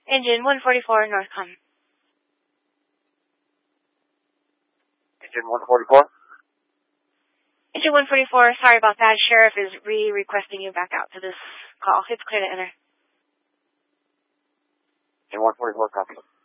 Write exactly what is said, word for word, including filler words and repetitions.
Engine one forty-four, Northcom. Engine one forty-four? Engine one forty-four, sorry about that. Sheriff is re-requesting you back out to this call. It's clear to enter. Engine one forty-four, copy.